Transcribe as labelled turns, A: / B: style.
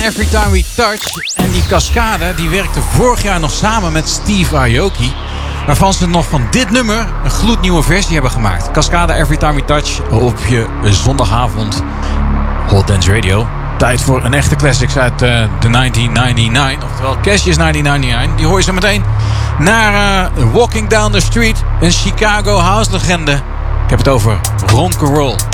A: Every Time We Touch. En die Cascade die werkte vorig jaar nog samen met Steve Aoki, waarvan ze nog van dit nummer een gloednieuwe versie hebben gemaakt. Cascade Every Time We Touch op je zondagavond Hot Dance Radio. Tijd voor een echte classics uit de 1999. Oftewel Cash's 1999. Die hoor je zo meteen naar Walking Down the Street. Een Chicago house legende. Ik heb het over Ron Carroll.